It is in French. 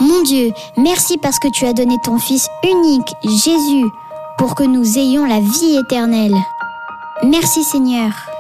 Mon Dieu, merci parce que tu as donné ton Fils unique, Jésus, pour que nous ayons la vie éternelle. Merci Seigneur.